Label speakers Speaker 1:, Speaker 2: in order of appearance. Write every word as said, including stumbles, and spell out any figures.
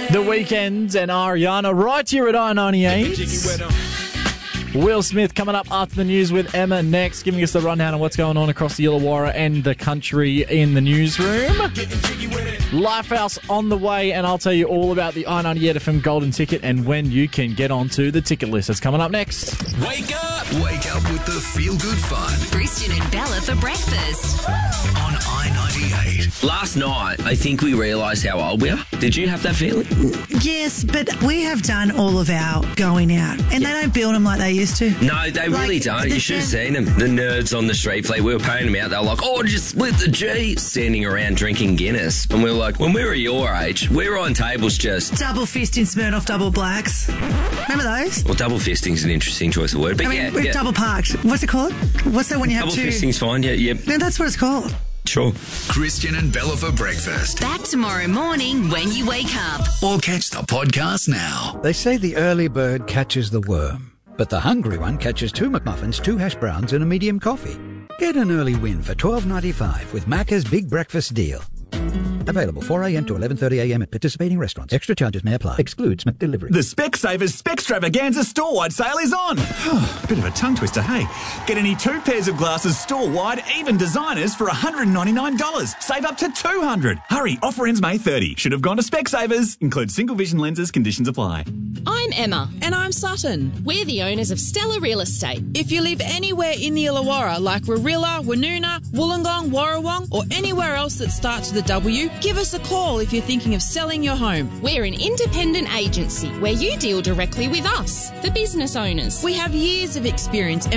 Speaker 1: The Weeknd and Ariana right here at I ninety-eight. Will Smith coming up after the news with Emma next, giving us the rundown of what's going on across the Illawarra and the country in the newsroom. Lifehouse on the way, and I'll tell you all about the I ninety-eight F M Golden Ticket and when you can get onto the ticket list. That's coming up next.
Speaker 2: Wake up! Wake up with the feel-good fun.
Speaker 3: Christian and Bella for breakfast.
Speaker 2: On I ninety-eight.
Speaker 4: Last night, I think we realised how old we are. Did you have that feeling?
Speaker 5: Yes, but we have done all of our going out, and they don't build them like they used to.
Speaker 4: No, they
Speaker 5: Like,
Speaker 4: really don't.
Speaker 5: the
Speaker 4: You should have
Speaker 5: gen-
Speaker 4: seen them. The nerds on the street fleet, we were paying them out. They were like, oh, just split the G. Standing around drinking Guinness. And we were like, when we were your age, we were on tables just...
Speaker 5: Double fist in Smirnoff double blacks. Remember those?
Speaker 4: Well, double fisting's an interesting choice of word. But
Speaker 5: I mean,
Speaker 4: yeah,
Speaker 5: we're
Speaker 4: yeah.
Speaker 5: double parked. What's it called? What's that when you have
Speaker 4: Double
Speaker 5: two?
Speaker 4: fisting's fine, yeah, yeah.
Speaker 5: No, that's what it's called.
Speaker 4: Sure.
Speaker 2: Christian and Bella for breakfast.
Speaker 3: Back tomorrow morning when you wake up.
Speaker 2: Or catch the podcast now.
Speaker 6: They say the early bird catches the worm, but the hungry one catches two McMuffins, two hash browns and a medium coffee. Get an early win for twelve ninety-five with Macca's Big Breakfast Deal. Available four a.m. to eleven thirty a.m. at participating restaurants. Extra charges may apply. Excludes McDelivery.
Speaker 7: The Specsavers Specstravaganza store-wide sale is on. Bit of a tongue twister, hey. Get any two pairs of glasses store-wide, even designers, for one hundred ninety-nine dollars. Save up to two hundred dollars. Hurry, offer ends May thirtieth. Should have gone to Specsavers. Includes single vision lenses, conditions apply.
Speaker 8: I'm Emma.
Speaker 9: And I'm Sutton.
Speaker 8: We're the owners of Stella Real Estate.
Speaker 9: If you live anywhere in the Illawarra, like Warilla, Woonona, Wollongong, Warrawong, or anywhere else that starts with a W, give us a call if you're thinking of selling your home.
Speaker 8: We're an independent agency where you deal directly with us, the business owners.
Speaker 9: We have years of experience and